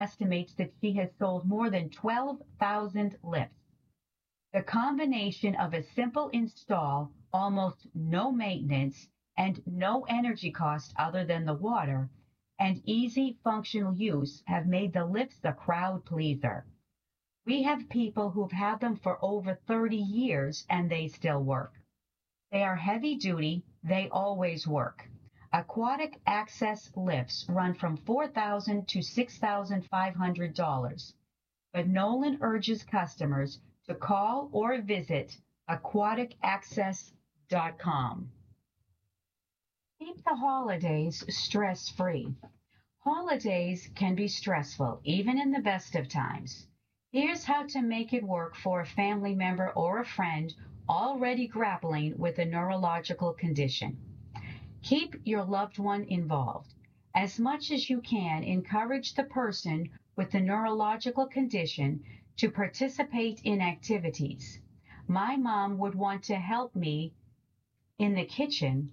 estimates that she has sold more than 12,000 lifts. The combination of a simple install, almost no maintenance, and no energy cost other than the water, and easy functional use have made the lifts a crowd pleaser. We have people who've had them for over 30 years and they still work. They are heavy duty, they always work. Aquatic access lifts run from $4,000 to $6,500, but Nolan urges customers to call or visit aquaticaccess.com. Keep the holidays stress-free. Holidays can be stressful, even in the best of times. Here's how to make it work for a family member or a friend already grappling with a neurological condition. Keep your loved one involved. As much as you can, encourage the person with the neurological condition to participate in activities. My mom would want to help me in the kitchen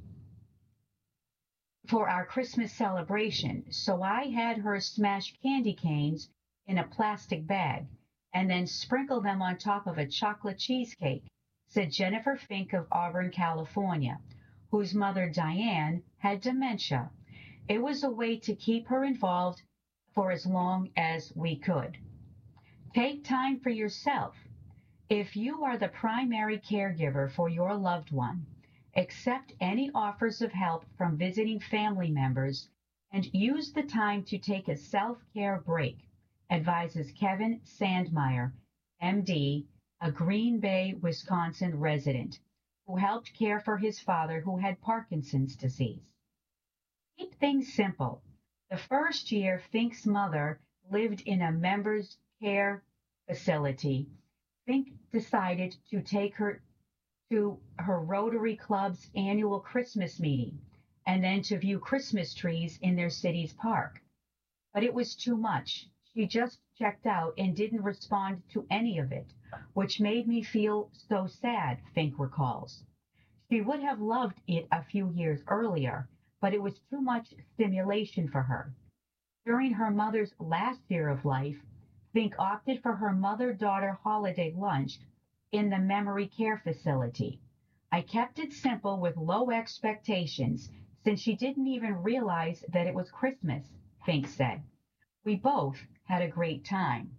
for our Christmas celebration, so I had her smash candy canes in a plastic bag and then sprinkle them on top of a chocolate cheesecake, said Jennifer Fink of Auburn, California, whose mother, Diane, had dementia. It was a way to keep her involved for as long as we could. Take time for yourself. If you are the primary caregiver for your loved one, accept any offers of help from visiting family members and use the time to take a self-care break, advises Kevin Sandmeyer, MD, a Green Bay, Wisconsin resident, who helped care for his father who had Parkinson's disease. Keep things simple. The first year Fink's mother lived in a members care facility, Fink decided to take her to her Rotary Club's annual Christmas meeting and then to view Christmas trees in their city's park. But it was too much. She just checked out and didn't respond to any of it, which made me feel so sad, Fink recalls. She would have loved it a few years earlier, but it was too much stimulation for her. During her mother's last year of life, Fink opted for her mother-daughter holiday lunch in the memory care facility. I kept it simple with low expectations since she didn't even realize that it was Christmas, Fink said. We both had a great time.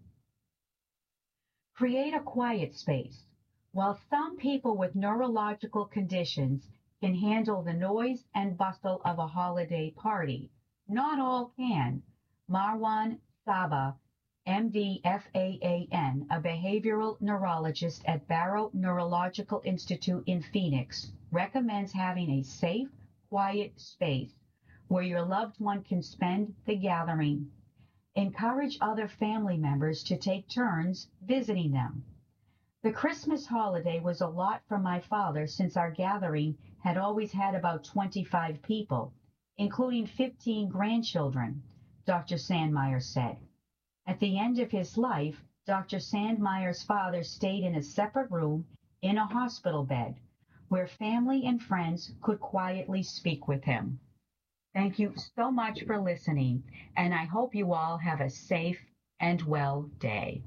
Create a quiet space. While some people with neurological conditions can handle the noise and bustle of a holiday party, not all can. Marwan Saba, MD FAAN, a behavioral neurologist at Barrow Neurological Institute in Phoenix, recommends having a safe, quiet space where your loved one can spend the gathering. Encourage other family members to take turns visiting them. The Christmas holiday was a lot for my father since our gathering had always had about 25 people, including 15 grandchildren, Dr. Sandmeyer said. At the end of his life, Dr. Sandmeyer's father stayed in a separate room in a hospital bed where family and friends could quietly speak with him. Thank you so much for listening, and I hope you all have a safe and well day.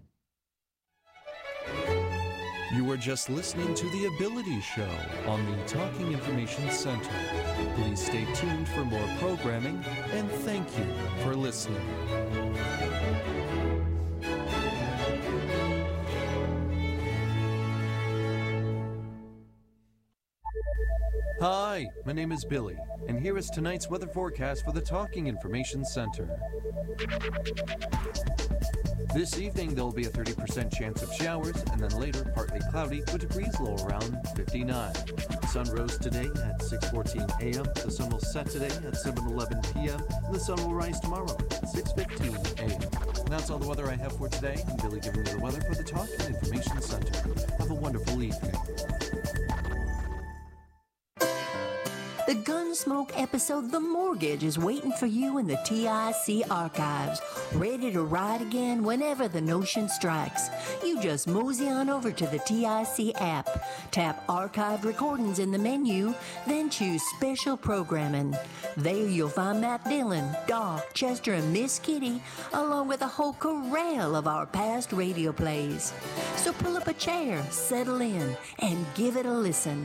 You were just listening to The Ability Show on the Talking Information Center. Please stay tuned for more programming, and thank you for listening. Hi, my name is Billy, and here is tonight's weather forecast for the Talking Information Center. This evening, there will be a 30% chance of showers, and then later, partly cloudy, with a breeze low around 59. The sun rose today at 6:14 a.m., the sun will set today at 7:11 p.m., and the sun will rise tomorrow at 6:15 a.m. And that's all the weather I have for today. I'm Billy giving you the weather for the Talking Information Center. Have a wonderful evening. The Gunsmoke episode The Mortgage is waiting for you in the TIC archives, ready to ride again whenever the notion strikes. You just mosey on over to the TIC app, tap Archived Recordings in the menu, then choose Special Programming. There you'll find Matt Dillon, Doc, Chester, and Miss Kitty, along with a whole corral of our past radio plays. So pull up a chair, settle in, and give it a listen.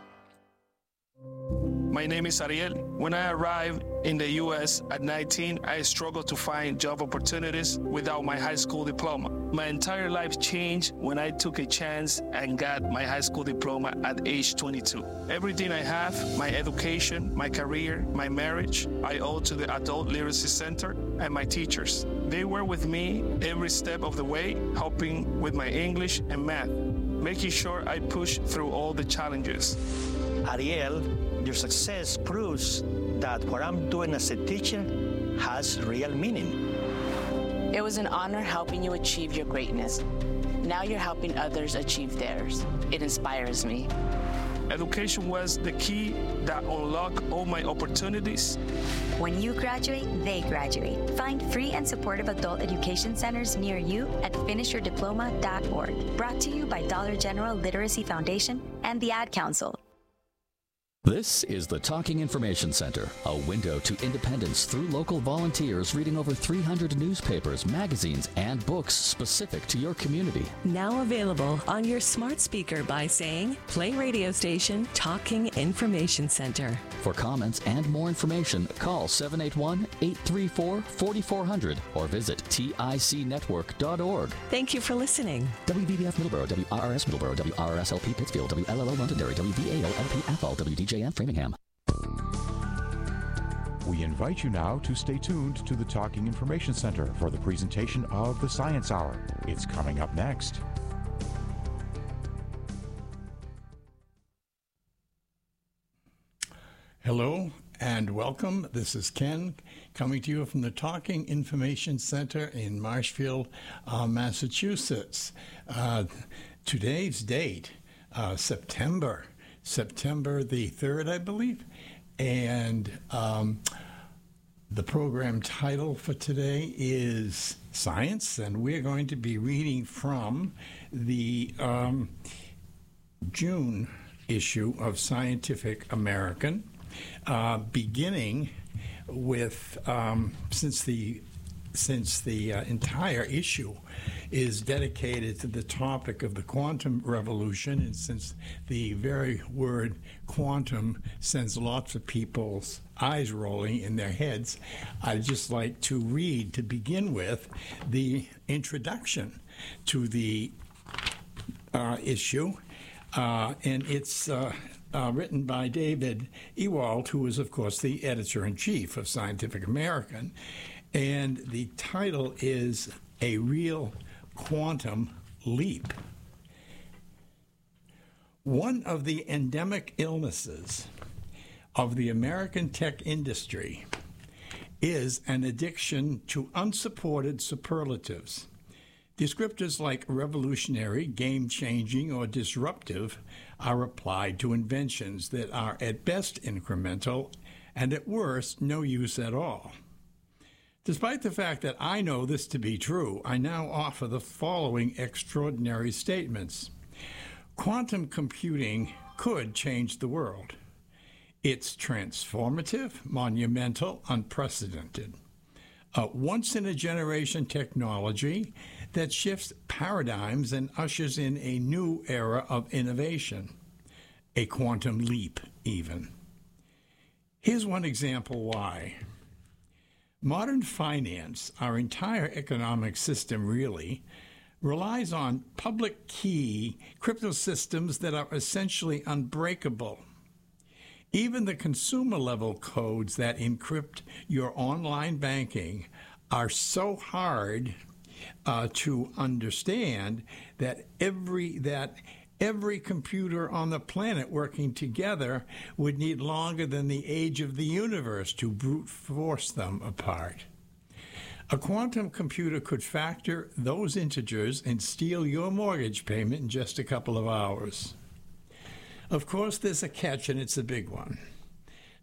My name is Ariel. When I arrived in the U.S. at 19, I struggled to find job opportunities without my high school diploma. My entire life changed when I took a chance and got my high school diploma at age 22. Everything I have, my education, my career, my marriage, I owe to the Adult Literacy Center and my teachers. They were with me every step of the way, helping with my English and math, making sure I push through all the challenges. Ariel, your success proves that what I'm doing as a teacher has real meaning. It was an honor helping you achieve your greatness. Now you're helping others achieve theirs. It inspires me. Education was the key that unlocked all my opportunities. When you graduate, they graduate. Find free and supportive adult education centers near you at finishyourdiploma.org. Brought to you by Dollar General Literacy Foundation and the Ad Council. This is the Talking Information Center, a window to independence through local volunteers reading over 300 newspapers, magazines, and books specific to your community. Now available on your smart speaker by saying, play radio station Talking Information Center. For comments and more information, call 781-834-4400 or visit ticnetwork.org. Thank you for listening. WVBF Middleborough, WRRS Middleborough, WRRSLP Pittsfield, WLLO Londonderry, WVAO-LP-FL, WDJM Framingham. We invite you now to stay tuned to the Talking Information Center for the presentation of the Science Hour. It's coming up next. Hello and welcome. This is Ken coming to you from the Talking Information Center in Marshfield, Massachusetts. Today's date, September the 3rd, I believe, and the program title for today is Science, and we're going to be reading from the June issue of Scientific American, beginning with since the entire issue is dedicated to the topic of the quantum revolution, and since the very word quantum sends lots of people's eyes rolling in their heads, I'd just like to read, to begin with, the introduction to the issue, and it's written by David Ewald, who is, of course, the editor-in-chief of Scientific American, and the title is A Real Quantum Leap. One of the endemic illnesses of the American tech industry is an addiction to unsupported superlatives. Descriptors like revolutionary, game-changing, or disruptive are applied to inventions that are at best incremental and at worst no use at all. Despite the fact that I know this to be true, I now offer the following extraordinary statements. Quantum computing could change the world. It's transformative, monumental, unprecedented. A once-in-a-generation technology that shifts paradigms and ushers in a new era of innovation. A quantum leap, even. Here's one example why. Modern finance, our entire economic system really, relies on public key crypto systems that are essentially unbreakable. Even the consumer-level codes that encrypt your online banking are so hard to understand that every computer on the planet working together would need longer than the age of the universe to brute force them apart. A quantum computer could factor those integers and steal your mortgage payment in just a couple of hours. Of course, there's a catch, and it's a big one.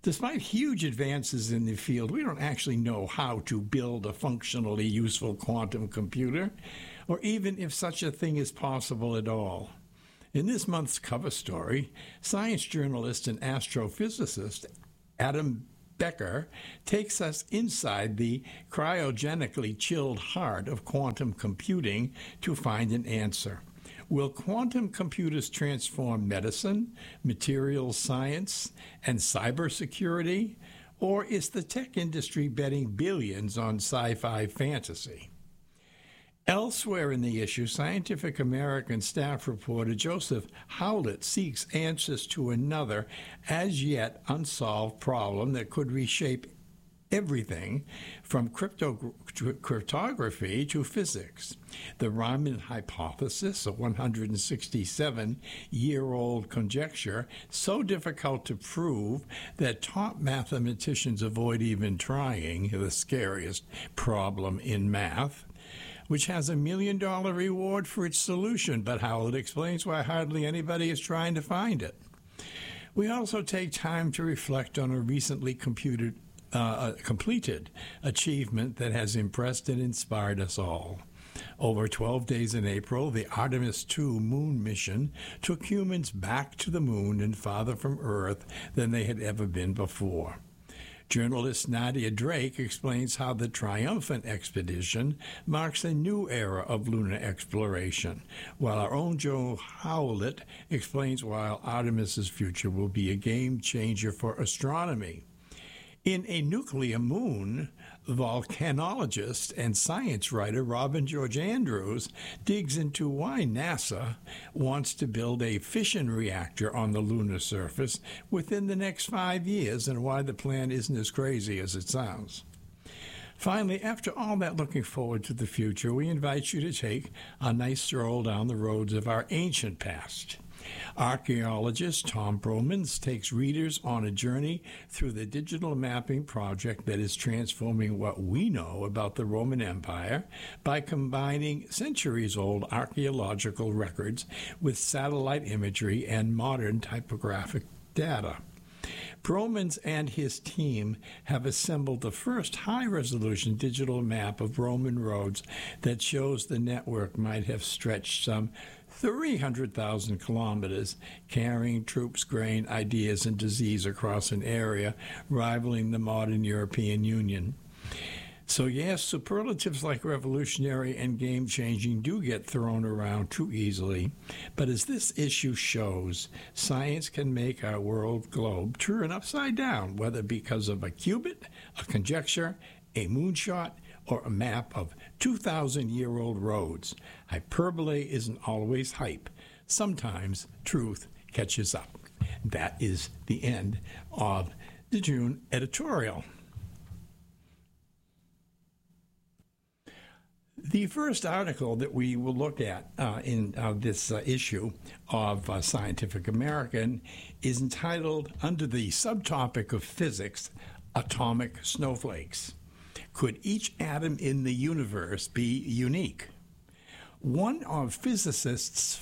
Despite huge advances in the field, we don't actually know how to build a functionally useful quantum computer, or even if such a thing is possible at all. In this month's cover story, science journalist and astrophysicist Adam Becker takes us inside the cryogenically chilled heart of quantum computing to find an answer. Will quantum computers transform medicine, materials science, and cybersecurity? Or is the tech industry betting billions on sci-fi fantasy? Elsewhere in the issue, Scientific American staff reporter Joseph Howlett seeks answers to another, as yet unsolved problem that could reshape everything from cryptography to physics. The Raman hypothesis, a 167-year-old conjecture, so difficult to prove that top mathematicians avoid even trying, the scariest problem in math, which has $1 million reward for its solution, but Howlett explains why hardly anybody is trying to find it. We also take time to reflect on a recently completed achievement that has impressed and inspired us all. Over 12 days in April, the Artemis II moon mission took humans back to the moon and farther from Earth than they had ever been before. Journalist Nadia Drake explains how the triumphant expedition marks a new era of lunar exploration, while our own Joe Howlett explains why Artemis's future will be a game changer for astronomy. In A Nuclear Moon, volcanologist and science writer Robin George Andrews digs into why NASA wants to build a fission reactor on the lunar surface within the next 5 years and why the plan isn't as crazy as it sounds. Finally, after all that looking forward to the future, we invite you to take a nice stroll down the roads of our ancient past. Archaeologist Tom Bromans takes readers on a journey through the digital mapping project that is transforming what we know about the Roman Empire by combining centuries-old archaeological records with satellite imagery and modern typographic data. Bromans and his team have assembled the first high-resolution digital map of Roman roads that shows the network might have stretched some 300,000 kilometers, carrying troops, grain, ideas, and disease across an area rivaling the modern European Union. So yes, superlatives like revolutionary and game-changing do get thrown around too easily, but as this issue shows, science can make our world globe turn upside down, whether because of a qubit, a conjecture, a moonshot, or a map of 2,000-year-old roads. Hyperbole isn't always hype. Sometimes truth catches up. That is the end of the June editorial. The first article that we will look at in this issue of Scientific American is entitled, under the subtopic of physics, Atomic Snowflakes. Could each atom in the universe be unique? One of physicists'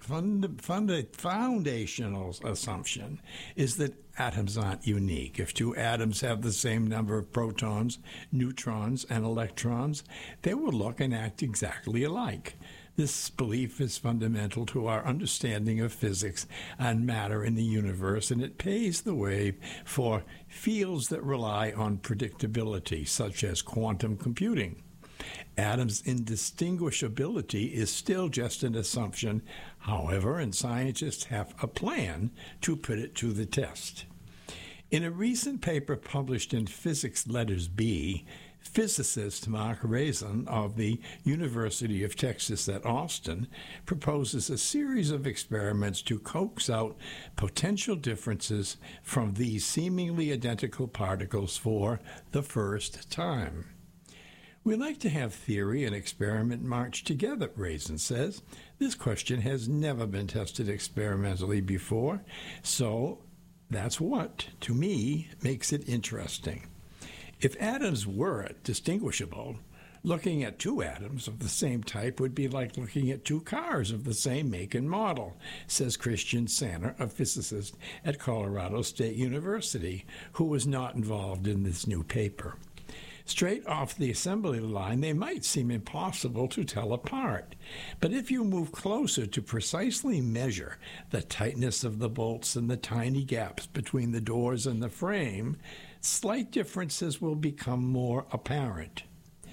foundational assumption is that atoms aren't unique. If two atoms have the same number of protons, neutrons, and electrons, they will look and act exactly alike. This belief is fundamental to our understanding of physics and matter in the universe, and it paves the way for fields that rely on predictability, such as quantum computing. Atoms' indistinguishability is still just an assumption, however, and scientists have a plan to put it to the test. In a recent paper published in Physics Letters B, physicist Mark Raisin of the University of Texas at Austin proposes a series of experiments to coax out potential differences from these seemingly identical particles for the first time. We like to have theory and experiment march together, Raisin says. This question has never been tested experimentally before, so that's what, to me, makes it interesting. If atoms were distinguishable, Looking at two atoms of the same type would be like looking at two cars of the same make and model, says Christian Sanner, a physicist at Colorado State University, who was not involved in this new paper. Straight off the assembly line, they might seem impossible to tell apart. But if you move closer to precisely measure the tightness of the bolts and the tiny gaps between the doors and the frame, slight differences will become more apparent.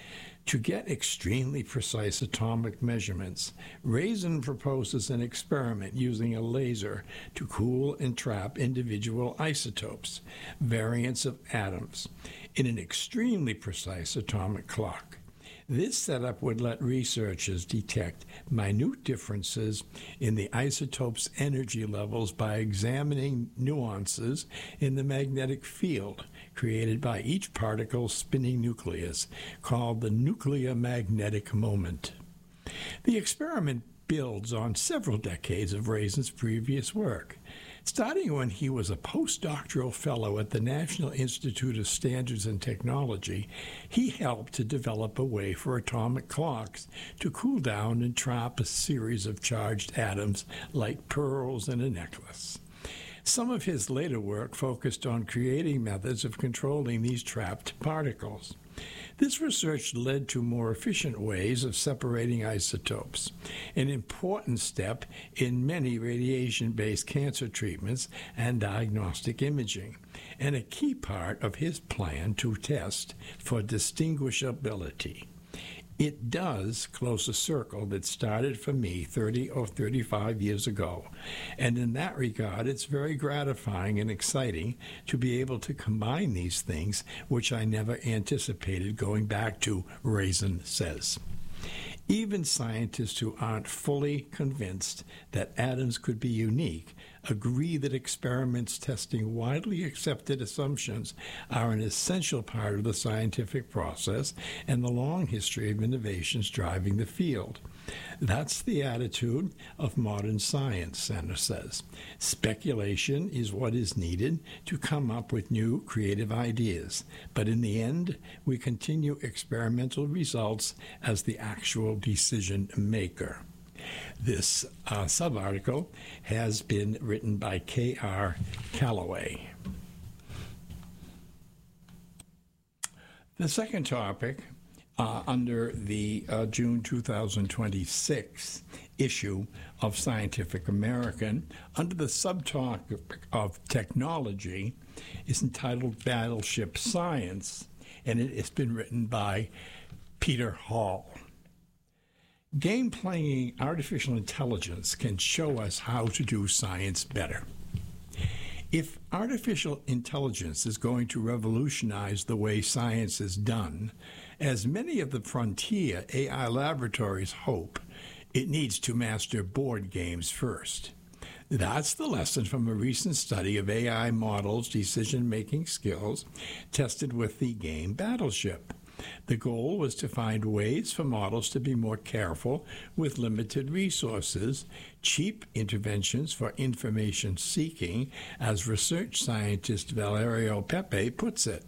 To get extremely precise atomic measurements, Raisin proposes an experiment using a laser to cool and trap individual isotopes, variants of atoms, in an extremely precise atomic clock. This setup would let researchers detect minute differences in the isotope's energy levels by examining nuances in the magnetic field created by each particle's spinning nucleus, called the nuclear magnetic moment. The experiment builds on several decades of Raisin's previous work. Starting when he was a postdoctoral fellow at the National Institute of Standards and Technology, he helped to develop a way for atomic clocks to cool down and trap a series of charged atoms like pearls in a necklace. Some of his later work focused on creating methods of controlling these trapped particles. This research led to more efficient ways of separating isotopes, an important step in many radiation-based cancer treatments and diagnostic imaging, and a key part of his plan to test for distinguishability. It does close a circle that started for me 30 or 35 years ago, and in that regard, it's very gratifying and exciting to be able to combine these things, which I never anticipated, going back to Raisin says. Even scientists who aren't fully convinced that atoms could be unique agree that experiments testing widely accepted assumptions are an essential part of the scientific process and the long history of innovations driving the field. That's the attitude of modern science, Sanner says. Speculation is what is needed to come up with new creative ideas, but in the end, we continue experimental results as the actual decision maker. This sub-article has been written by K.R. Calloway. The second topic under the June 2026 issue of Scientific American, under the subtopic of technology, is entitled Battleship Science, and it has been written by Peter Hall. Game-playing artificial intelligence can show us how to do science better. If artificial intelligence is going to revolutionize the way science is done, as many of the frontier AI laboratories hope, it needs to master board games first. That's the lesson from a recent study of AI models' decision-making skills tested with the game Battleship. The goal was to find ways for models to be more careful with limited resources, cheap interventions for information seeking, as research scientist Valerio Pepe puts it.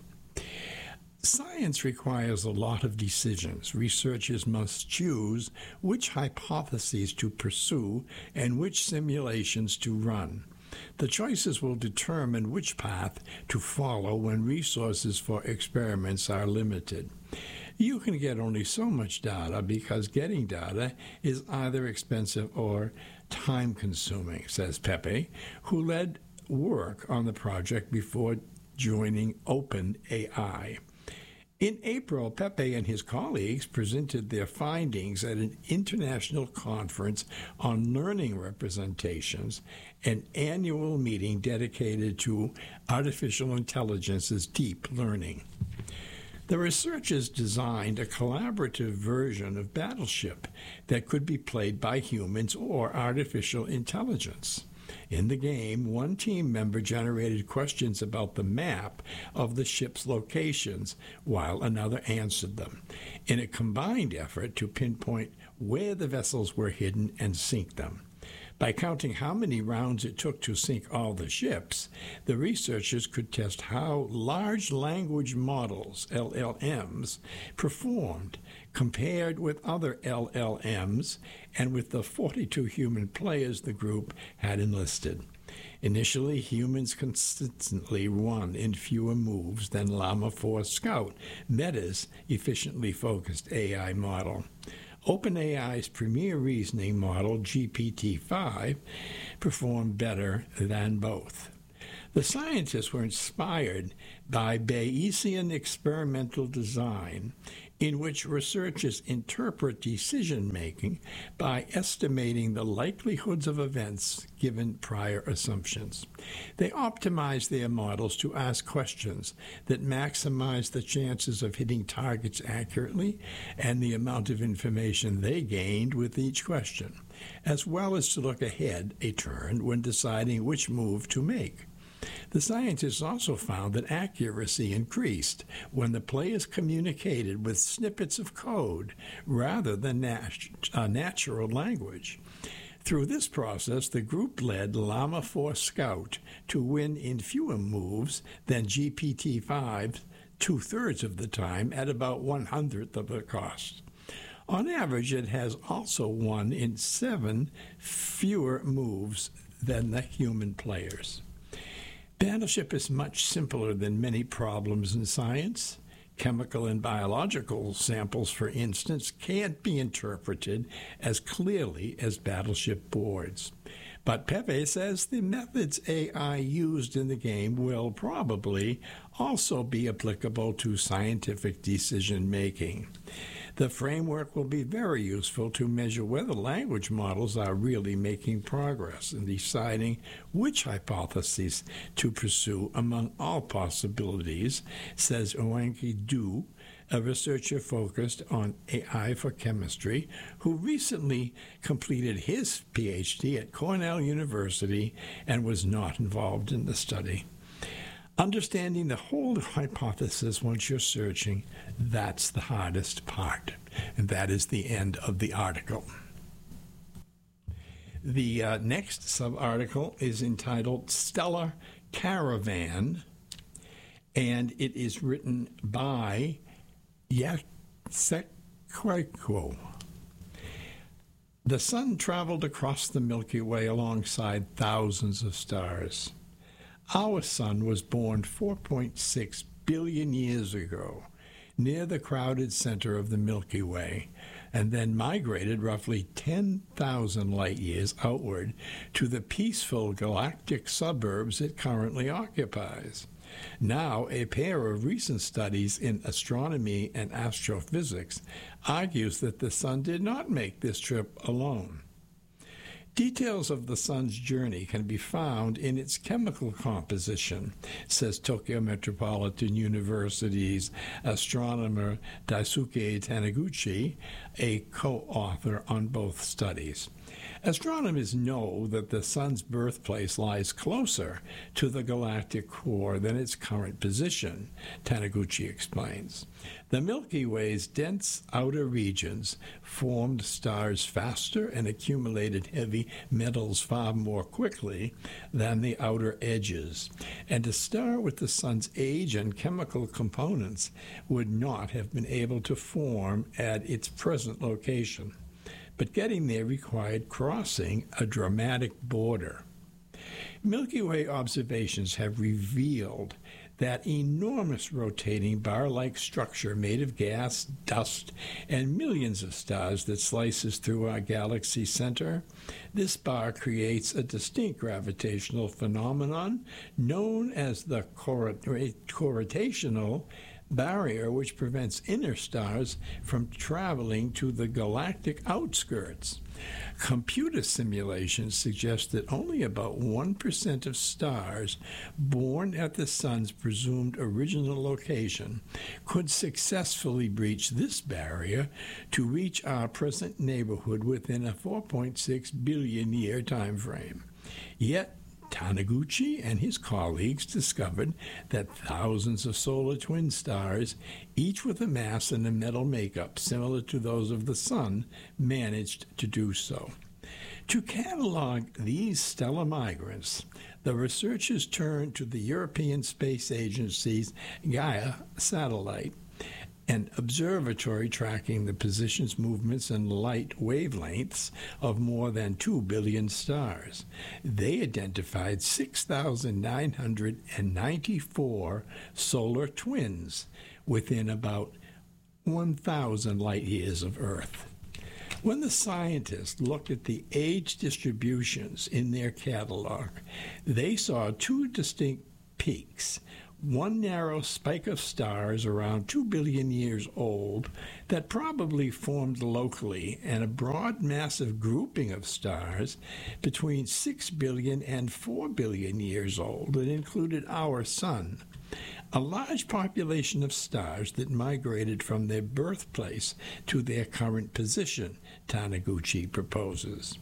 Science requires a lot of decisions. Researchers must choose which hypotheses to pursue and which simulations to run. The choices will determine which path to follow when resources for experiments are limited. You can get only so much data because getting data is either expensive or time-consuming, says Pepe, who led work on the project before joining OpenAI. In April, Pepe and his colleagues presented their findings at an international conference on learning representations, an annual meeting dedicated to artificial intelligence's deep learning. The researchers designed a collaborative version of Battleship that could be played by humans or artificial intelligence. In the game, one team member generated questions about the map of the ship's locations, while another answered them, in a combined effort to pinpoint where the vessels were hidden and sink them. By counting how many rounds it took to sink all the ships, the researchers could test how large language models, LLMs, performed compared with other LLMs and with the 42 human players the group had enlisted. Initially, humans consistently won in fewer moves than Llama 4 Scout, Meta's efficiently focused AI model. OpenAI's premier reasoning model, GPT-5, performed better than both. The scientists were inspired by Bayesian experimental design, in which researchers interpret decision-making by estimating the likelihoods of events given prior assumptions. They optimize their models to ask questions that maximize the chances of hitting targets accurately and the amount of information they gained with each question, as well as to look ahead a turn when deciding which move to make. The scientists also found that accuracy increased when the players communicated with snippets of code rather than natural language. Through this process, the group led Llama 4 Scout to win in fewer moves than GPT-5 2/3 of the time at about 1/100th of the cost. On average, it has also won in 7 fewer moves than the human players. Battleship is much simpler than many problems in science. Chemical and biological samples, for instance, can't be interpreted as clearly as battleship boards. But Pepe says the methods AI used in the game will probably also be applicable to scientific decision-making. The framework will be very useful to measure whether language models are really making progress in deciding which hypotheses to pursue among all possibilities, says Owenki Du, a researcher focused on AI for chemistry, who recently completed his PhD at Cornell University and was not involved in the study. Understanding the whole hypothesis once you're searching, that's the hardest part. And that is the end of the article. The next sub-article is entitled Stellar Caravan, and it is written by Yatsekweiko. The sun traveled across the Milky Way alongside thousands of stars. Our sun was born 4.6 billion years ago, near the crowded center of the Milky Way, and then migrated roughly 10,000 light-years outward to the peaceful galactic suburbs it currently occupies. Now, a pair of recent studies in astronomy and astrophysics argues that the sun did not make this trip alone. Details of the sun's journey can be found in its chemical composition, says Tokyo Metropolitan University's astronomer Daisuke Taniguchi, a co-author on both studies. Astronomers know that the sun's birthplace lies closer to the galactic core than its current position, Taniguchi explains. The Milky Way's dense outer regions formed stars faster and accumulated heavy metals far more quickly than the outer edges, and a star with the sun's age and chemical components would not have been able to form at its present location. But getting there required crossing a dramatic border. Milky Way observations have revealed that enormous rotating bar-like structure made of gas, dust, and millions of stars that slices through our galaxy center. This bar creates a distinct gravitational phenomenon known as the corrotational barrier, which prevents inner stars from traveling to the galactic outskirts. Computer simulations suggest that only about 1% of stars born at the sun's presumed original location could successfully breach this barrier to reach our present neighborhood within a 4.6 billion year time frame. Yet, Taniguchi and his colleagues discovered that thousands of solar twin stars, each with a mass and a metal makeup similar to those of the sun, managed to do so. To catalog these stellar migrants, the researchers turned to the European Space Agency's Gaia satellite, an observatory tracking the positions, movements, and light wavelengths of more than 2 billion stars. They identified 6,994 solar twins within about 1,000 light years of Earth. When the scientists looked at the age distributions in their catalog, they saw two distinct peaks. One narrow spike of stars around 2 billion years old that probably formed locally, and a broad, massive grouping of stars between 6 billion and 4 billion years old that included our sun. A large population of stars that migrated from their birthplace to their current position, Taniguchi proposes.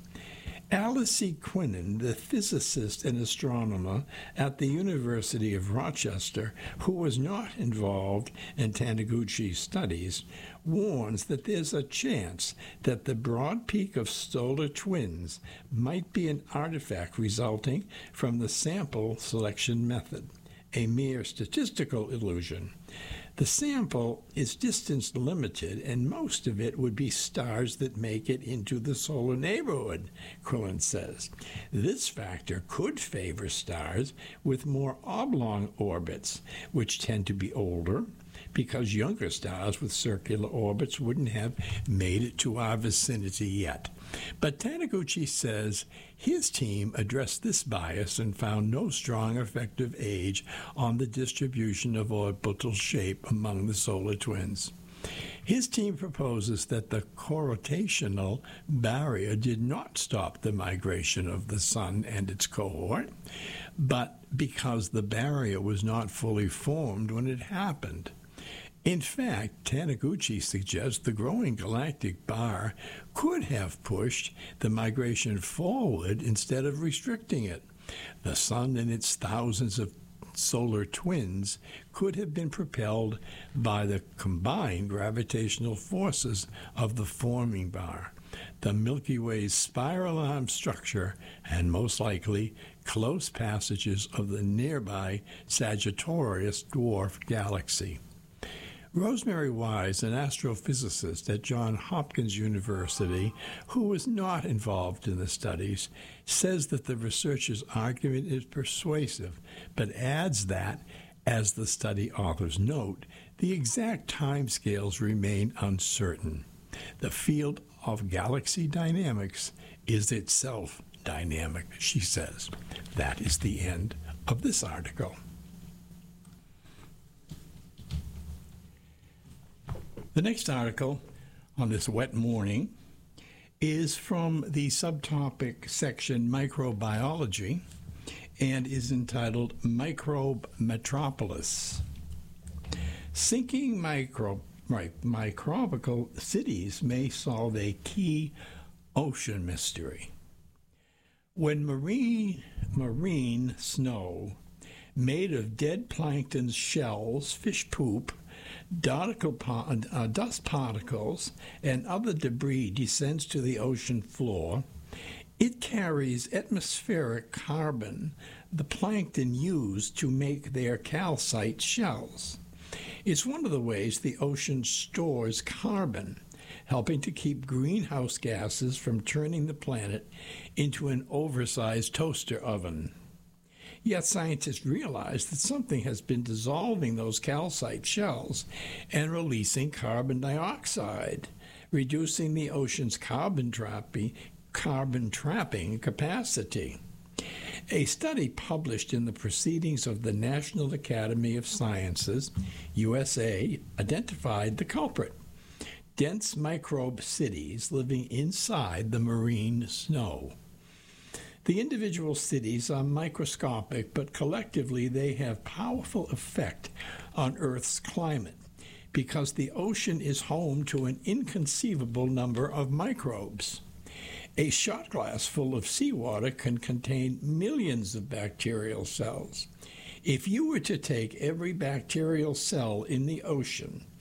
Alice C. Quinnen, the physicist and astronomer at the University of Rochester, who was not involved in Taniguchi's studies, warns that there's a chance that the broad peak of solar twins might be an artifact resulting from the sample selection method, a mere statistical illusion. The sample is distance limited, and most of it would be stars that make it into the solar neighborhood, Quillen says. This factor could favor stars with more oblong orbits, which tend to be older, because younger stars with circular orbits wouldn't have made it to our vicinity yet. But Taniguchi says his team addressed this bias and found no strong effective age on the distribution of orbital shape among the solar twins. His team proposes that the corrotational barrier did not stop the migration of the Sun and its cohort, but because the barrier was not fully formed when it happened. In fact, Taniguchi suggests the growing galactic bar could have pushed the migration forward instead of restricting it. The Sun and its thousands of solar twins could have been propelled by the combined gravitational forces of the forming bar, the Milky Way's spiral arm structure, and most likely close passages of the nearby Sagittarius dwarf galaxy. Rosemary Wise, an astrophysicist at Johns Hopkins University, who was not involved in the studies, says that the researchers' argument is persuasive, but adds that, as the study authors note, the exact timescales remain uncertain. The field of galaxy dynamics is itself dynamic, she says. That is the end of this article. The next article on this wet morning is from the subtopic section Microbiology and is entitled Microbe Metropolis. Sinking microbial cities may solve a key ocean mystery. When marine snow made of dead plankton's shells, fish poop, dust particles, and other debris descends to the ocean floor, it carries atmospheric carbon the plankton use to make their calcite shells. It's one of the ways the ocean stores carbon, helping to keep greenhouse gases from turning the planet into an oversized toaster oven. Yet scientists realize that something has been dissolving those calcite shells and releasing carbon dioxide, reducing the ocean's carbon trapping capacity. A study published in the Proceedings of the National Academy of Sciences, USA, identified the culprit: dense microbe cities living inside the marine snow. The individual cities are microscopic, but collectively they have powerful effect on Earth's climate because the ocean is home to an inconceivable number of microbes. A shot glass full of seawater can contain millions of bacterial cells. If you were to take every bacterial cell in the ocean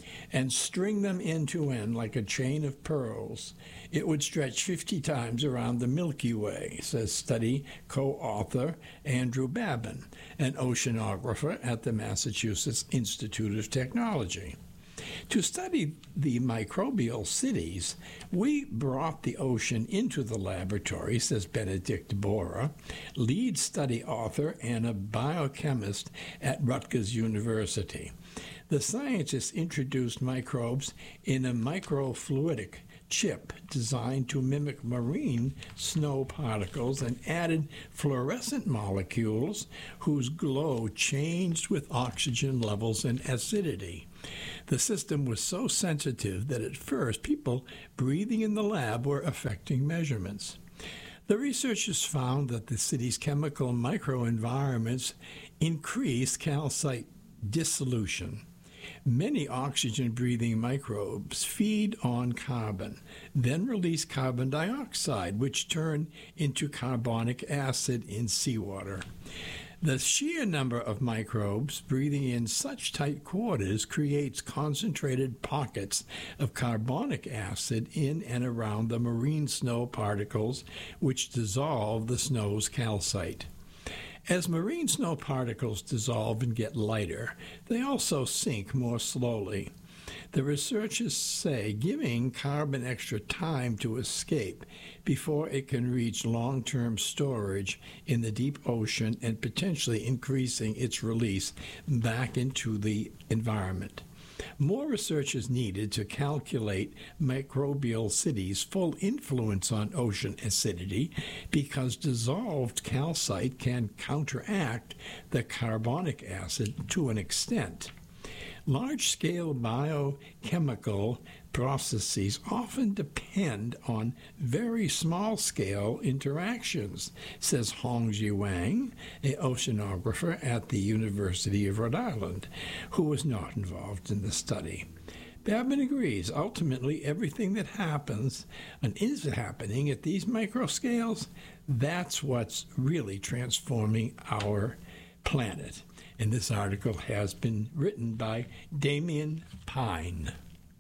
and string them end to end like a chain of pearls, it would stretch 50 times around the Milky Way, says study co-author Andrew Babin, an oceanographer at the Massachusetts Institute of Technology. To study the microbial cities, we brought the ocean into the laboratory, says Benedict Bora, lead study author and a biochemist at Rutgers University. The scientists introduced microbes in a microfluidic chip designed to mimic marine snow particles and added fluorescent molecules whose glow changed with oxygen levels and acidity. The system was so sensitive that at first people breathing in the lab were affecting measurements. The researchers found that the city's chemical microenvironments increased calcite dissolution. Many oxygen-breathing microbes feed on carbon, then release carbon dioxide, which turn into carbonic acid in seawater. The sheer number of microbes breathing in such tight quarters creates concentrated pockets of carbonic acid in and around the marine snow particles, which dissolve the snow's calcite. As marine snow particles dissolve and get lighter, they also sink more slowly. The researchers say giving carbon extra time to escape before it can reach long-term storage in the deep ocean and potentially increasing its release back into the environment. More research is needed to calculate microbial cities' full influence on ocean acidity because dissolved calcite can counteract the carbonic acid to an extent. Large-scale biochemical processes often depend on very small-scale interactions, says Hongji Wang, an oceanographer at the University of Rhode Island, who was not involved in the study. Babin agrees, ultimately everything that happens and is happening at these microscales, that's what's really transforming our planet. And this article has been written by Damien Pine.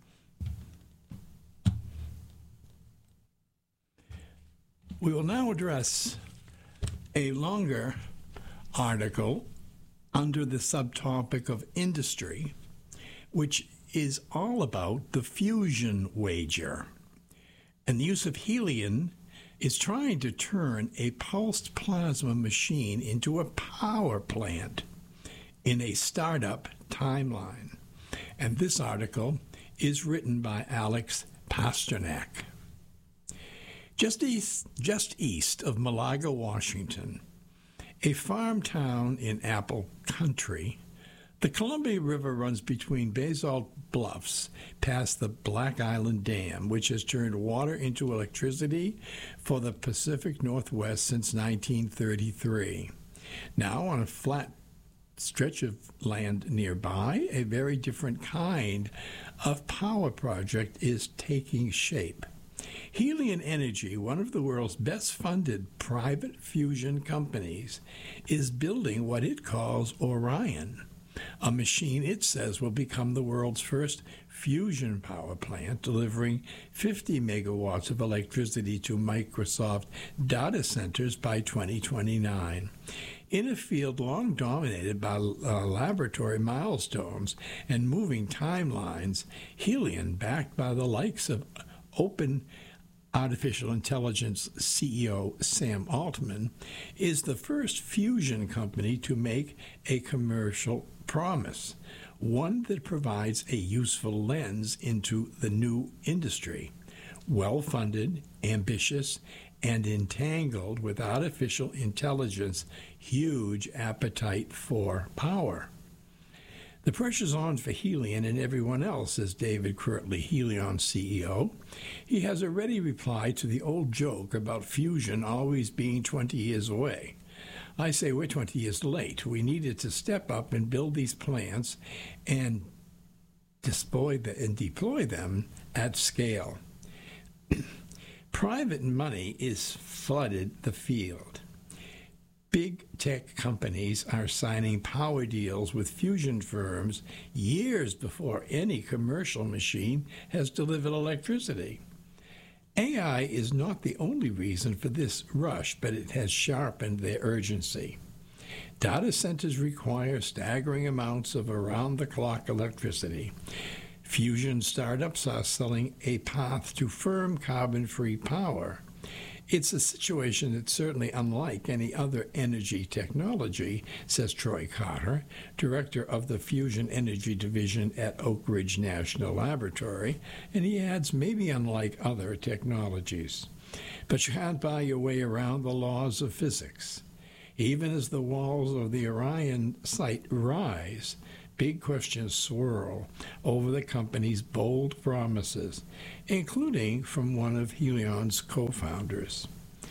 We will now address a longer article under the subtopic of industry, which is all about the fusion wager. And the use of helium is trying to turn a pulsed plasma machine into a power plant in a startup timeline. And this article is written by Alex Pasternak. Just east of Malaga, Washington, a farm town in Apple Country, the Columbia River runs between basalt bluffs past the Black Island Dam, which has turned water into electricity for the Pacific Northwest since 1933. Now, on a flat stretch of land nearby, a very different kind of power project is taking shape. Helion Energy, one of the world's best-funded private fusion companies, is building what it calls Orion, a machine it says will become the world's first fusion power plant, delivering 50 megawatts of electricity to Microsoft data centers by 2029. In a field long dominated by laboratory milestones and moving timelines, Helion, backed by the likes of Open Artificial Intelligence CEO Sam Altman, is the first fusion company to make a commercial promise, one that provides a useful lens into the new industry. Well-funded, ambitious, and entangled with artificial intelligence, huge appetite for power. The pressure's on for Helion and everyone else, says David Kirtley, Helion's CEO. He has a ready reply to the old joke about fusion always being 20 years away. I say we're 20 years late. We needed to step up and build these plants and deploy them at scale. Private money is flooded the field. Big tech companies are signing power deals with fusion firms years before any commercial machine has delivered electricity. AI is not the only reason for this rush, but it has sharpened their urgency. Data centers require staggering amounts of around-the-clock electricity. Fusion startups are selling a path to firm carbon-free power. It's a situation that's certainly unlike any other energy technology, says Troy Carter, director of the Fusion Energy Division at Oak Ridge National Laboratory, and he adds, maybe unlike other technologies. But you can't buy your way around the laws of physics. Even as the walls of the Orion site rise, big questions swirl over the company's bold promises, including from one of Helion's co-founders.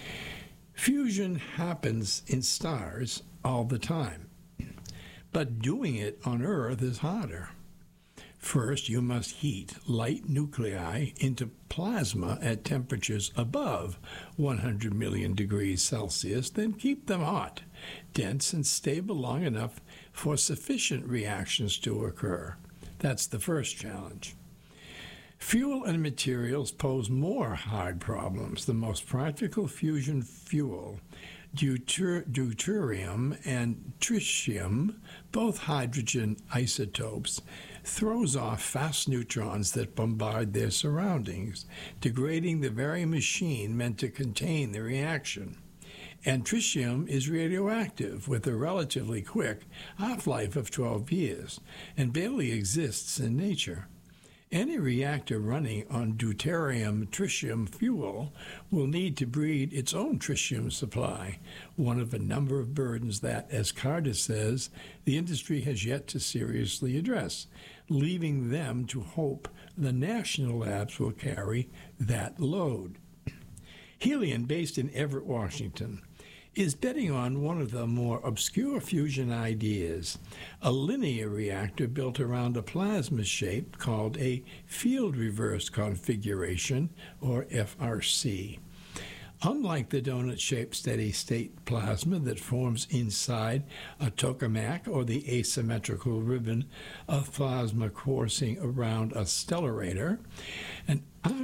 Fusion happens in stars all the time, but doing it on Earth is harder. First, you must heat light nuclei into plasma at temperatures above 100 million degrees Celsius, then keep them hot, dense, and stable long enough for sufficient reactions to occur. That's the first challenge. Fuel and materials pose more hard problems. The most practical fusion fuel, deuterium and tritium, both hydrogen isotopes, throws off fast neutrons that bombard their surroundings, degrading the very machine meant to contain the reaction. And tritium is radioactive with a relatively quick half-life of 12 years and barely exists in nature. Any reactor running on deuterium-tritium fuel will need to breed its own tritium supply, one of a number of burdens that, as Carter says, the industry has yet to seriously address, leaving them to hope the national labs will carry that load. Helion, based in Everett, Washington, is betting on one of the more obscure fusion ideas, a linear reactor built around a plasma shape called a field reverse configuration, or FRC. Unlike the donut-shaped steady-state plasma that forms inside a tokamak or the asymmetrical ribbon of plasma coursing around a stellarator, an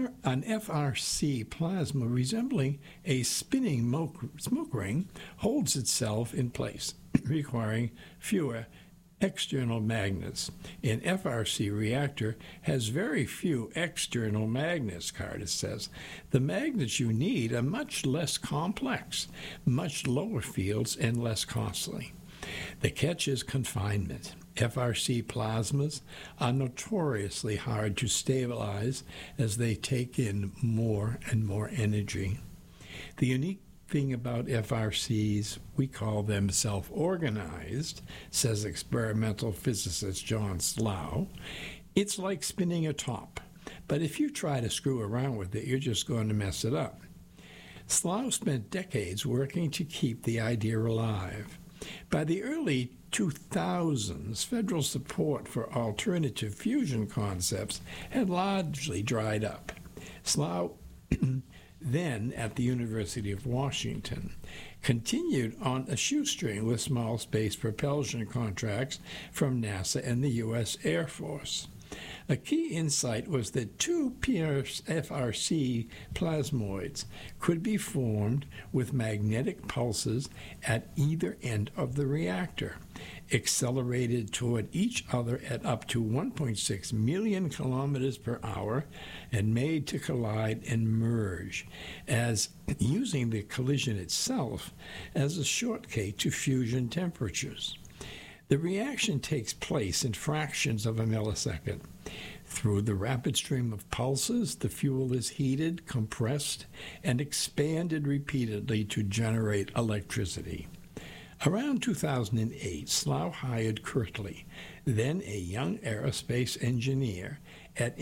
FRC plasma resembling a spinning smoke ring holds itself in place, requiring fewer external magnets. An FRC reactor has very few external magnets, Carter says. The magnets you need are much less complex, much lower fields, and less costly. The catch is confinement. FRC plasmas are notoriously hard to stabilize as they take in more and more energy. The unique thing about FRCs, we call them self-organized, says experimental physicist John Slough. It's like spinning a top, but if you try to screw around with it, you're just going to mess it up. Slough spent decades working to keep the idea alive. By the early 2000s, federal support for alternative fusion concepts had largely dried up. Slough, then at the University of Washington, continued on a shoestring with small space propulsion contracts from NASA and the U.S. Air Force. A key insight was that two FRC plasmoids could be formed with magnetic pulses at either end of the reactor, accelerated toward each other at up to 1.6 million kilometers per hour, and made to collide and merge, as using the collision itself as a shortcut to fusion temperatures. The reaction takes place in fractions of a millisecond. Through the rapid stream of pulses, the fuel is heated, compressed, and expanded repeatedly to generate electricity. Around 2008, Slough hired Kirtley, then a young aerospace engineer, at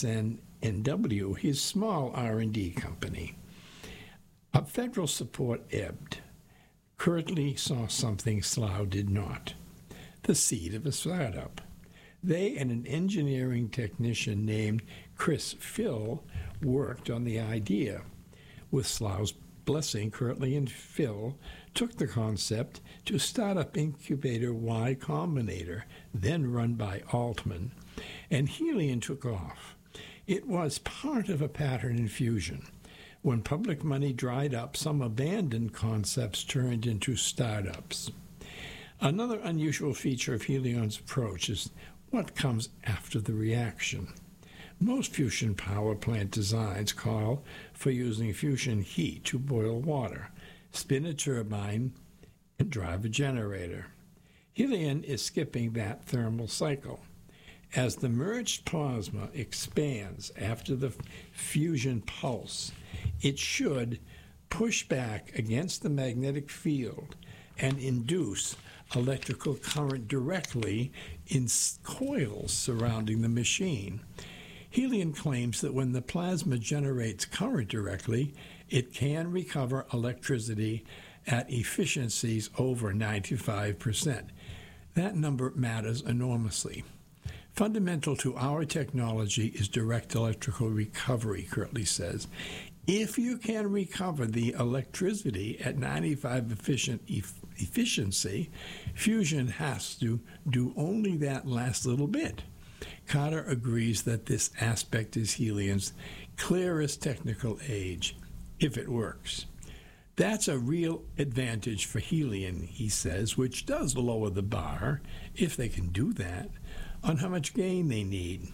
MSNW, his small R&D company. Federal support ebbed. Kirtley saw something Slough did not: the seed of a startup. They and an engineering technician named Chris Phil worked on the idea. With Slough's Blessing, Kirtley, and Phil took the concept to startup incubator Y Combinator, then run by Altman, and Helion took off. It was part of a pattern in fusion. When public money dried up, some abandoned concepts turned into startups. Another unusual feature of Helion's approach is what comes after the reaction. Most fusion power plant designs call for using fusion heat to boil water, spin a turbine, and drive a generator. Helion is skipping that thermal cycle. As the merged plasma expands after the fusion pulse, it should push back against the magnetic field and induce electrical current directly in coils surrounding the machine. Helion claims that when the plasma generates current directly, it can recover electricity at efficiencies over 95%. That number matters enormously. Fundamental to our technology is direct electrical recovery, Kirtley says. If you can recover the electricity at 95 efficiency, fusion has to do only that last little bit. Carter agrees that this aspect is Helion's clearest technical edge, if it works. That's a real advantage for Helion, he says, which does lower the bar, if they can do that, on how much gain they need.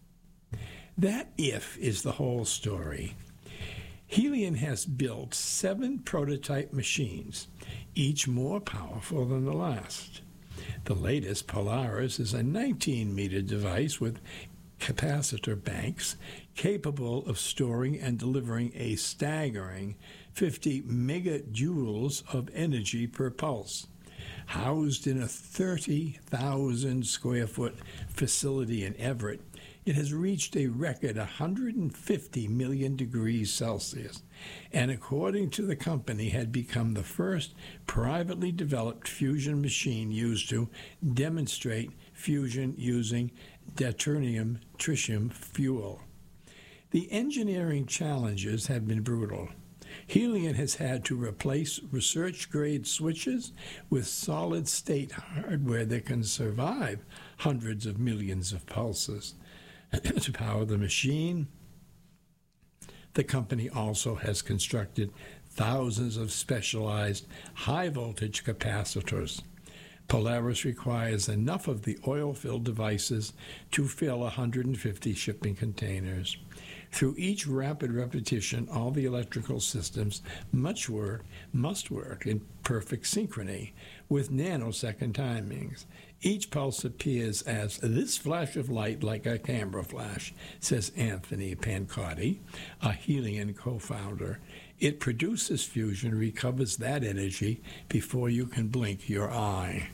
That if is the whole story. Helion has built 7 prototype machines, each more powerful than the last. The latest, Polaris, is a 19-meter device with capacitor banks capable of storing and delivering a staggering 50 megajoules of energy per pulse. Housed in a 30,000 square foot facility in Everett, it has reached a record 150 million degrees Celsius, and according to the company, had become the first privately developed fusion machine used to demonstrate fusion using deuterium-tritium fuel. The engineering challenges have been brutal. Helion has had to replace research-grade switches with solid-state hardware that can survive hundreds of millions of pulses. To power the machine, the company also has constructed thousands of specialized high-voltage capacitors. Polaris requires enough of the oil-filled devices to fill 150 shipping containers. Through each rapid repetition, all the electrical systems must work in perfect synchrony with nanosecond timings. Each pulse appears as this flash of light like a camera flash, says Anthony Pancotti, a Helion co-founder. It produces fusion, recovers that energy before you can blink your eye.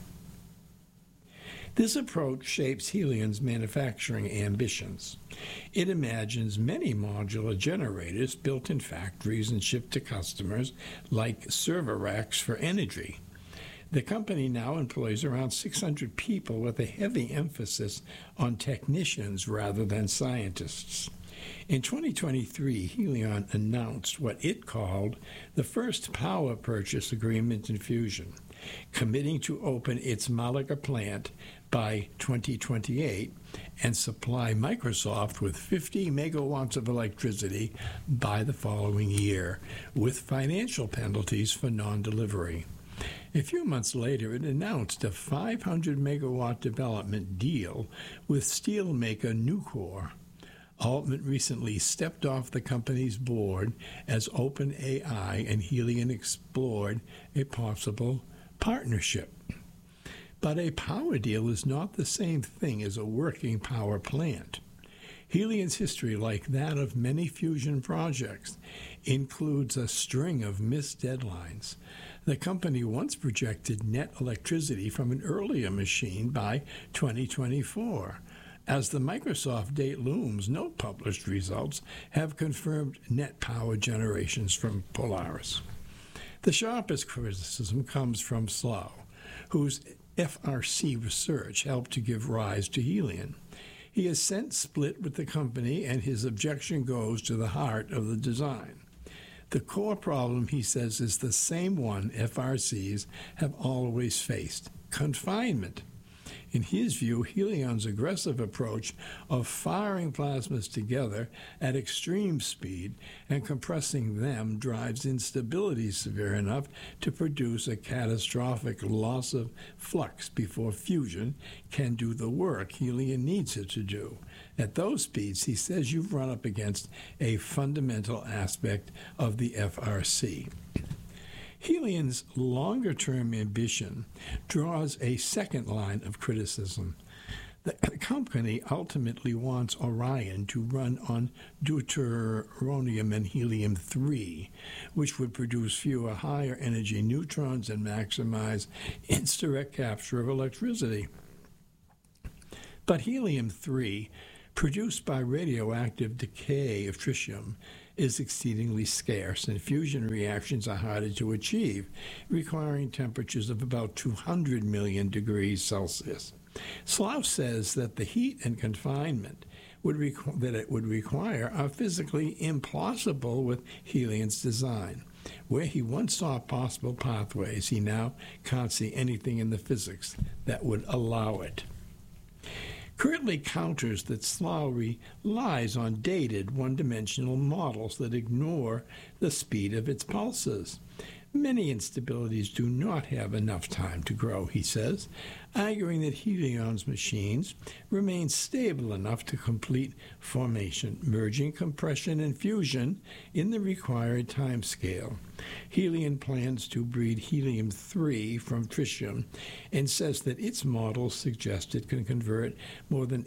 This approach shapes Helion's manufacturing ambitions. It imagines many modular generators built in factories and shipped to customers like server racks for energy. The company now employs around 600 people with a heavy emphasis on technicians rather than scientists. In 2023, Helion announced what it called the first power purchase agreement in fusion, committing to open its Malaga plant by 2028 and supply Microsoft with 50 megawatts of electricity by the following year, with financial penalties for non-delivery. A few months later, it announced a 500-megawatt development deal with steelmaker Nucor. Altman recently stepped off the company's board as OpenAI and Helion explored a possible partnership. But a power deal is not the same thing as a working power plant. Helion's history, like that of many fusion projects, includes a string of missed deadlines. The company once projected net electricity from an earlier machine by 2024. As the Microsoft date looms, no published results have confirmed net power generations from Polaris. The sharpest criticism comes from Slough, whose FRC research helped to give rise to Helion. He has since split with the company, and his objection goes to the heart of the design. The core problem, he says, is the same one FRCs have always faced: confinement. In his view, Helion's aggressive approach of firing plasmas together at extreme speed and compressing them drives instability severe enough to produce a catastrophic loss of flux before fusion can do the work Helion needs it to do. At those speeds, he says, you've run up against a fundamental aspect of the FRC. Helion's longer-term ambition draws a second line of criticism. The company ultimately wants Orion to run on deuteronium and helium-3, which would produce fewer higher-energy neutrons and maximize its direct capture of electricity. But helium-3, produced by radioactive decay of tritium, is exceedingly scarce, and fusion reactions are harder to achieve, requiring temperatures of about 200 million degrees Celsius. Slough says that the heat and confinement that it would require are physically impossible with Helion's design. Where he once saw possible pathways, he now can't see anything in the physics that would allow it. Currently counters that Slough relies on dated one-dimensional models that ignore the speed of its pulses. Many instabilities do not have enough time to grow, he says, arguing that Helion's machines remain stable enough to complete formation, merging compression and fusion in the required time scale. Helion plans to breed helium-3 from tritium and says that its models suggest it can convert more than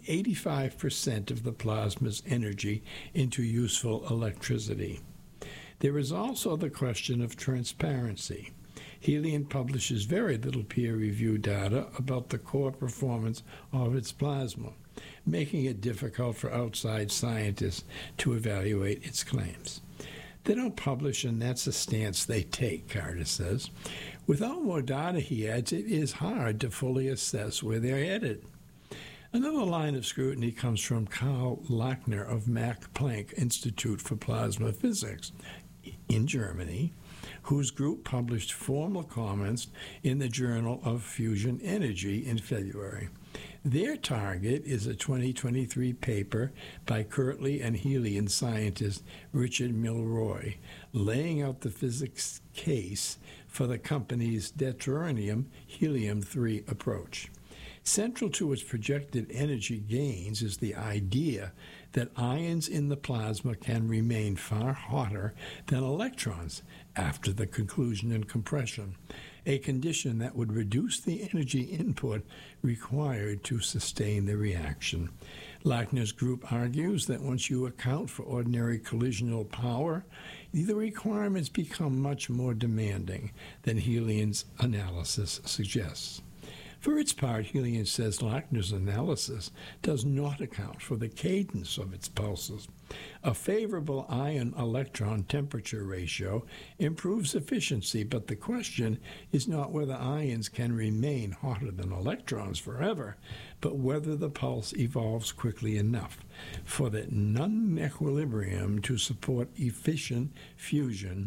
85% of the plasma's energy into useful electricity. There is also the question of transparency. Helion publishes very little peer-reviewed data about the core performance of its plasma, making it difficult for outside scientists to evaluate its claims. They don't publish, and that's a stance they take, Carter says. Without more data, he adds, it is hard to fully assess where they're headed. Another line of scrutiny comes from Karl Lachner of Max Planck Institute for Plasma Physics in Germany, whose group published formal comments in the Journal of Fusion Energy in February. Their target is a 2023 paper by Kirtley and Helion scientist Richard Milroy, laying out the physics case for the company's deuterium helium-3 approach. Central to its projected energy gains is the idea that ions in the plasma can remain far hotter than electrons after the conclusion and compression, a condition that would reduce the energy input required to sustain the reaction. Lachner's group argues that once you account for ordinary collisional power, the requirements become much more demanding than Helion's analysis suggests. For its part, Helion says Lachner's analysis does not account for the cadence of its pulses. A favorable ion-electron temperature ratio improves efficiency, but the question is not whether ions can remain hotter than electrons forever, but whether the pulse evolves quickly enough for the non-equilibrium to support efficient fusion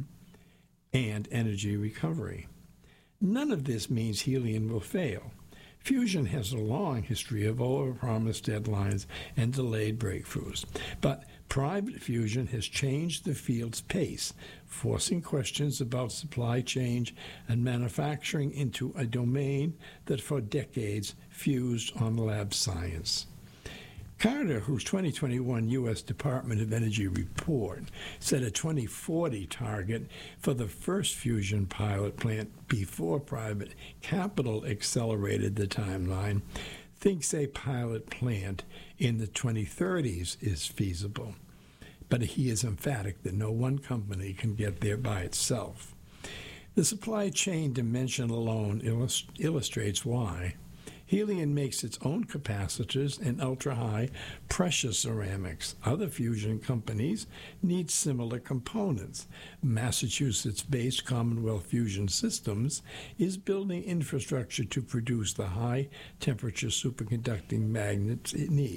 and energy recovery. None of this means Helion will fail. Fusion has a long history of overpromised deadlines and delayed breakthroughs, but private fusion has changed the field's pace, forcing questions about supply chain and manufacturing into a domain that for decades fused on lab science. Carter, whose 2021 U.S. Department of Energy report set a 2040 target for the first fusion pilot plant before private capital accelerated the timeline, thinks a pilot plant in the 2030s is feasible. But he is emphatic that no one company can get there by itself. The supply chain dimension alone illustrates why. Helion makes its own capacitors and ultra-high precious ceramics. Other fusion companies need similar components. Massachusetts-based Commonwealth Fusion Systems is building infrastructure to produce the high-temperature superconducting magnets it needs.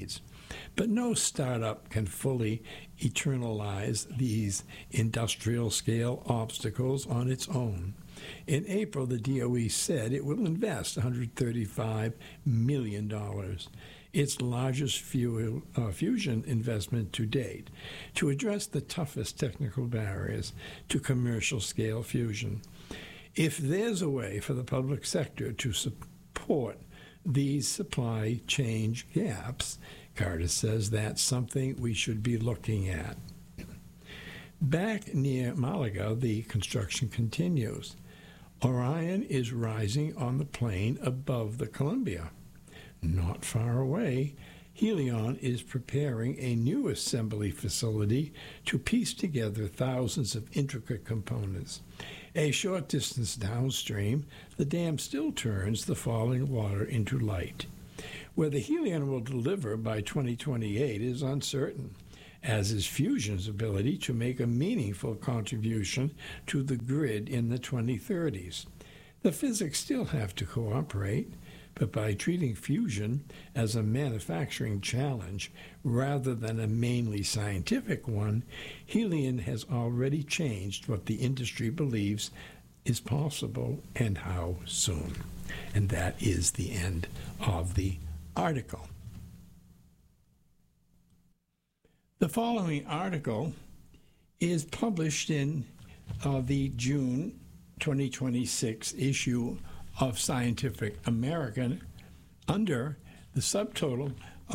But no startup can fully eternalize these industrial-scale obstacles on its own. In April, the DOE said it will invest $135 million, its largest fusion investment to date, to address the toughest technical barriers to commercial-scale fusion. If there's a way for the public sector to support these supply chain gaps, Carter says that's something we should be looking at. Back near Malaga, the construction continues. Orion is rising on the plain above the Columbia. Not far away, Helion is preparing a new assembly facility to piece together thousands of intricate components. A short distance downstream, the dam still turns the falling water into light. Whether Helion will deliver by 2028 is uncertain, as is fusion's ability to make a meaningful contribution to the grid in the 2030s. The physics still have to cooperate, but by treating fusion as a manufacturing challenge rather than a mainly scientific one, Helion has already changed what the industry believes is possible and how soon. And that is the end of the article. The following article is published in the June 2026 issue of Scientific American under the subtopic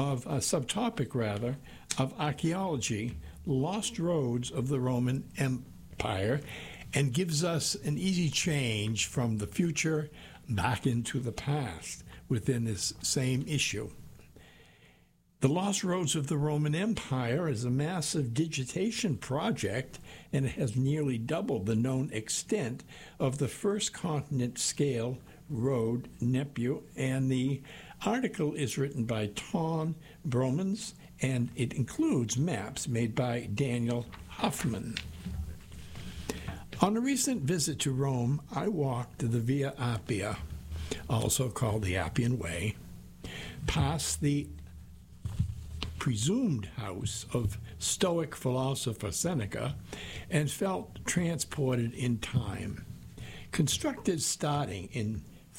of archaeology, lost roads of the Roman Empire, and gives us an easy change from the future back into the past within this same issue. The Lost Roads of the Roman Empire is a massive digitation project, and it has nearly doubled the known extent of the first continent-scale road, Nepu, and the article is written by Tom Bromans, and it includes maps made by Daniel Huffman. On a recent visit to Rome, I walked the Via Appia, also called the Appian Way, past the presumed house of Stoic philosopher Seneca, and felt transported in time. Constructed starting in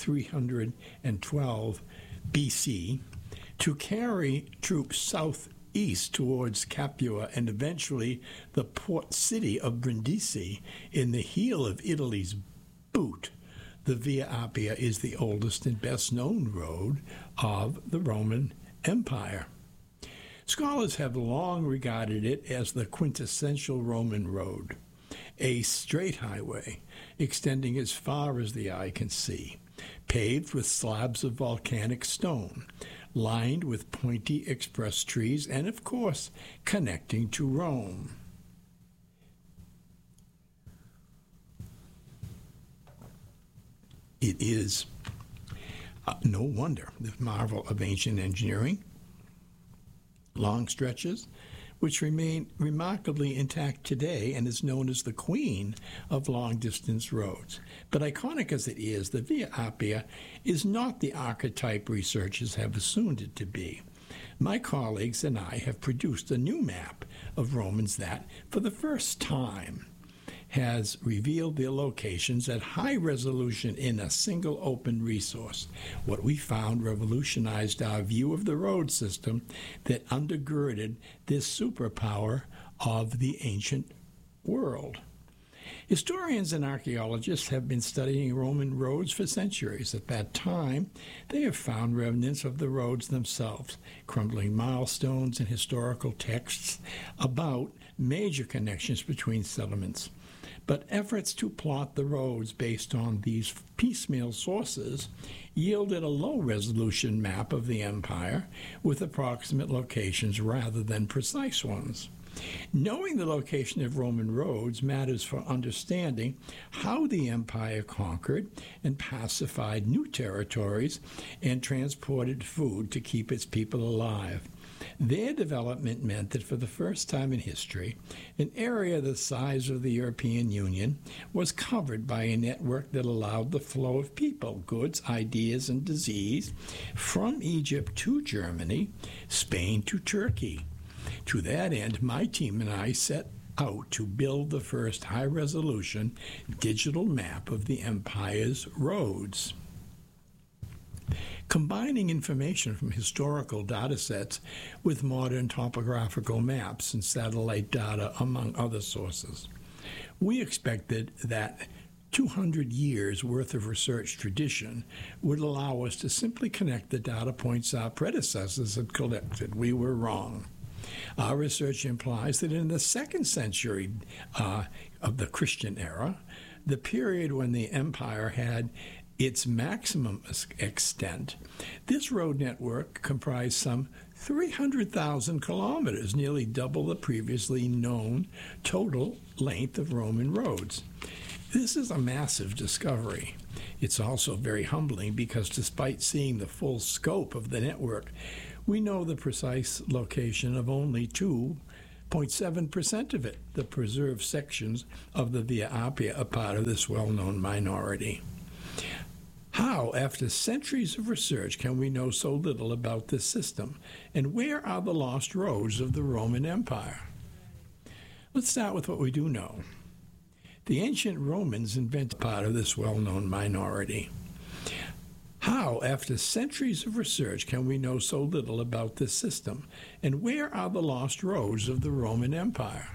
312 BC to carry troops southeast towards Capua and eventually the port city of Brindisi in the heel of Italy's boot, the Via Appia is the oldest and best-known road of the Roman Empire. Scholars have long regarded it as the quintessential Roman road, a straight highway extending as far as the eye can see, paved with slabs of volcanic stone, lined with pointy express trees, and, of course, connecting to Rome. It is no wonder the marvel of ancient engineering. Long stretches, which remain remarkably intact today and is known as the queen of long-distance roads. But iconic as it is, the Via Appia is not the archetype researchers have assumed it to be. My colleagues and I have produced a new map of Romans that, for the first time, has revealed their locations at high resolution in a single open resource. What we found revolutionized our view of the road system that undergirded this superpower of the ancient world. Historians and archaeologists have been studying Roman roads for centuries. At that time, they have found remnants of the roads themselves, crumbling milestones and historical texts about major connections between settlements. But efforts to plot the roads based on these piecemeal sources yielded a low-resolution map of the empire with approximate locations rather than precise ones. Knowing the location of Roman roads matters for understanding how the empire conquered and pacified new territories and transported food to keep its people alive. Their development meant that for the first time in history, an area the size of the European Union was covered by a network that allowed the flow of people, goods, ideas, and disease from Egypt to Germany, Spain to Turkey. To that end, my team and I set out to build the first high-resolution digital map of the empire's roads. Combining information from historical data sets with modern topographical maps and satellite data, among other sources. We expected that 200 years' worth of research tradition would allow us to simply connect the data points our predecessors had collected. We were wrong. Our research implies that in the 2nd century of the Christian era, the period when the empire had its maximum extent, this road network comprised some 300,000 kilometers, nearly double the previously known total length of Roman roads. This is a massive discovery. It's also very humbling because despite seeing the full scope of the network, we know the precise location of only 2.7% of it. The preserved sections of the Via Appia are part of this well-known minority. How, after centuries of research, can we know so little about this system? And where are the lost roads of the Roman Empire? Let's start with what we do know. The ancient Romans invented part of this well-known minority. How, after centuries of research, can we know so little about this system? And where are the lost roads of the Roman Empire?